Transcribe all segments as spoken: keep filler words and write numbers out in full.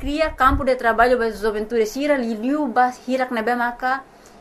cria campo de trabalho para juventude sira liliu bas hirak na bemaka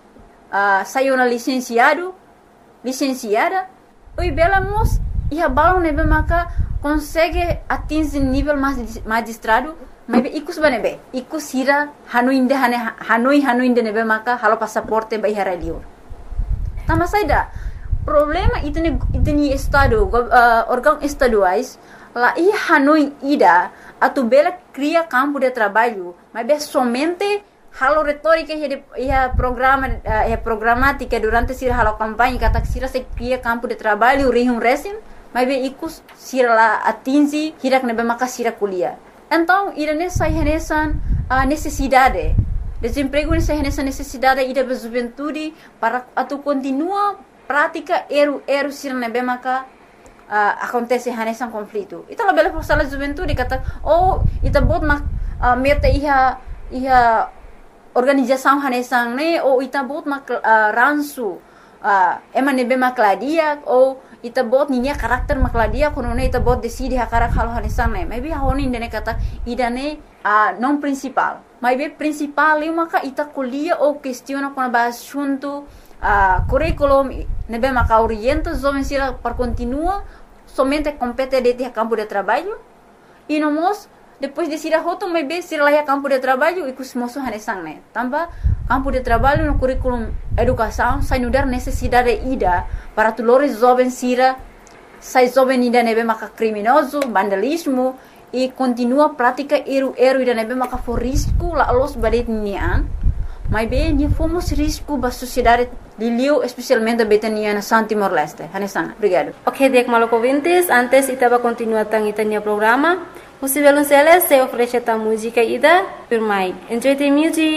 uh, saiu na licenciado licenciada oi bela mos ia balão na bemaka consegue atingir nível magistrado mas ikus banebe ikus sira hanuinde hane hanoi hanuinde nebe maka halo passaporte ba ihara liur tama saida problema itene itene estado uh, órgão estaduais lá e hanoi ida atu bela cria campo de trabalho mas be somente halo retórica e a programa e uh, programática durante sira halo campanha kata sira se cria campo de trabalho rihum resim mas be ikus sira lá atingi hirak nebe maka sira kuliah. Então, irane sai renesan a necessidade. Desemprego nessa nessa necessidade ida da juventude para atu continua prática eru eru sir na bemaka uh, acontece renesan conflito. Ita la bela força juventude kata oh ita bot mak uh, meta iha iha organização renesan ne ou ita bot mak uh, ransu uh, ema nebe makladia ou ita bot ninya karakter makladia kono ne ita bot decide hakarak hal hanesan ne maybe honi ndene kata idane a uh, non principal maybe principal e maka ita kuliah ou questiona kono ba assunto a uh, curriculum nebe maka orienta jovem sila para continua somente compete de ter campo de trabalho e no mos depois de sira hoto maybe sira lá campo de trabalho e kusmoso hanesan ne tamba campo de trabalho no currículo educação sai no dar necessidade ida para tulores jovens sira sai jovem ida nebe maka criminoso vandalismo e continua prática eru eru ida nebe maka for risco la los badet nian mas bem ni fomos risco ba sociedade de Lio especialmente betania na San Timor Leste hanesana obrigado. Ok, dek maloko vintes antes itaba continua tang itania programa. Os violoncelos se oferecem a música ida por mai. Enjoy the music.